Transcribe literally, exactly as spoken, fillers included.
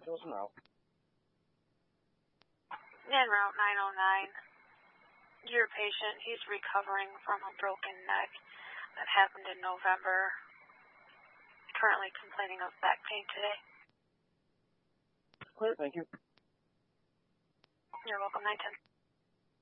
us en route. En route nine oh nine. Your patient, he's recovering from a broken neck that happened in November. Currently complaining of back pain today. Clear, thank you. You're welcome, nine ten.